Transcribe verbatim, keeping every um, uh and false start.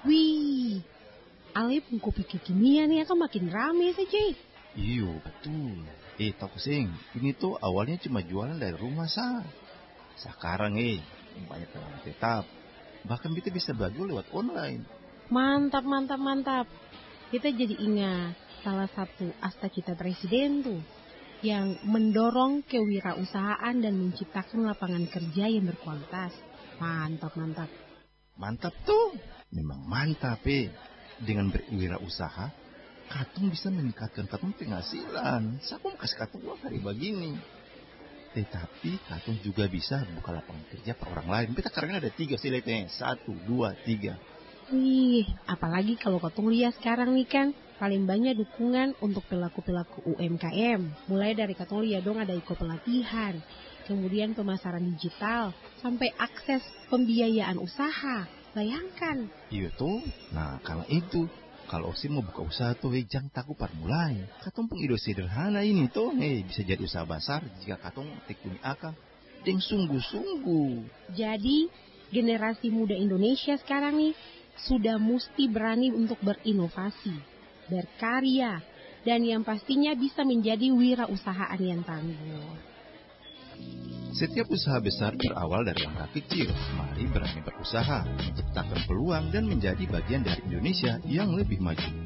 Wih, Ale pun kopi kekinian ya kan makin rame saja. Iyo, betul. Eh, tahu sing, ini tuh awalnya cuma jualan dari rumah sah. Sekarang eh, banyak orang tetap. Bahkan kita bisa bagi lewat online. Mantap, mantap, mantap. Kita jadi ingat salah satu asta kita presiden tuh, yang mendorong kewirausahaan dan menciptakan lapangan kerja yang berkualitas. Mantap, mantap. Mantap tuh, memang mantap eh. Dengan berwirausaha, katong bisa meningkatkan katong penghasilan. Siapa mau kasih katong uang hari begini? Tetapi katong juga bisa buka lapangan kerja per orang lain. Kita karena ada tiga sih lihatnya, satu, dua, tiga. Wih, apalagi kalau katong lihat sekarang nih kan, paling banyak dukungan untuk pelaku-pelaku U M K M. Mulai dari katong lihat dong ada iko pelatihan, kemudian pemasaran digital, sampai akses pembiayaan usaha. Bayangkan. Iya tuh, nah kalau itu, kalau sih mau buka usaha tuh, eh, jangan takut par mulai. Katong pun ide sederhana ini tuh, eh, bisa jadi usaha besar jika katong tekuni akal dan sungguh-sungguh. Jadi, generasi muda Indonesia sekarang nih, sudah mesti berani untuk berinovasi, berkarya, dan yang pastinya bisa menjadi wirausahaan yang tangguh. Setiap usaha besar berawal dari langkah kecil. Mari berani berusaha, menciptakan peluang dan menjadi bagian dari Indonesia yang lebih maju.